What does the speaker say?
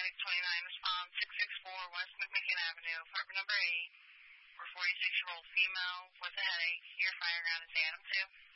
Atlantic 29, respond 664 West McMicken Avenue, apartment number 8, for 46-year-old female with a headache. Your fire ground is Adam 2.